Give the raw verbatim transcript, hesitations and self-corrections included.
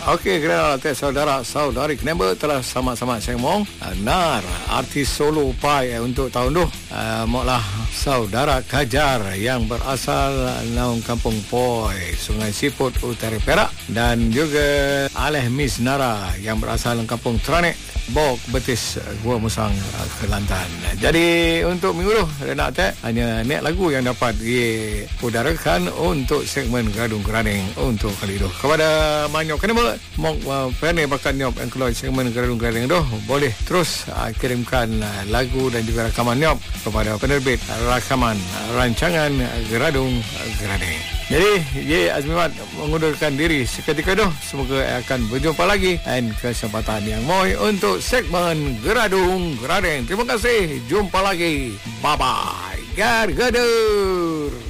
Okey, kerana saudara-saudari kenapa telah sama-sama saya ngomong Nar, artis solo pai eh, untuk tahun tu uh, moklah saudara Kajar yang berasal dari Kampung Poi, Sungai Siput, Utara Perak, dan juga Aleh Miss Nara yang berasal dari Kampung Teranek, Bok Betis, Gua Musang, Kelantan. Jadi untuk minggu tu nak tak hanya nek lagu yang dapat diudarakan untuk segmen Gaduh Grading untuk kali itu. Kepada Manyok kenapa mok uh, pernah bakat nyop yang keluar segmen Gaduh Grading tu, boleh terus uh, kirimkan uh, lagu dan juga rakaman nyop kepada penerbit uh, rakaman uh, rancangan uh, Gaduh Grading. Jadi Ye Azmimat mengundurkan diri seketika itu. Semoga akan berjumpa lagi dan kesempatan yang moi untuk segmen Geradung Grading. Terima kasih. Jumpa lagi. Bye bye. Gar gadur.